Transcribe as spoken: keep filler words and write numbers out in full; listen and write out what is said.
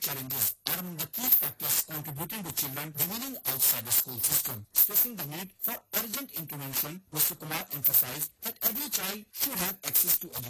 challenges are among the key factors contributing to children remaining outside the school system. Stressing the need for urgent intervention, Mister Kumar emphasized that every child should have access to education